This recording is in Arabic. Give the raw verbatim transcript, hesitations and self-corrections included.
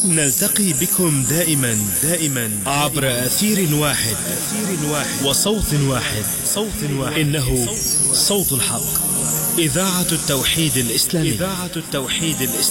نلتقي بكم دائما دائما عبر أثير واحد وصوت واحد صوت واحد إنه صوت الحق، إذاعة التوحيد الإسلامي.